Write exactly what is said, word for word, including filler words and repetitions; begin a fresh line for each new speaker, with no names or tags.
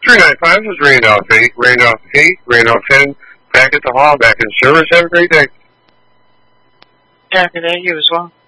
three nine five is Randolph eight, Randolph eight, Randolph ten, back at the hall, back in service. Have a great day.
Yeah, good day, you as well.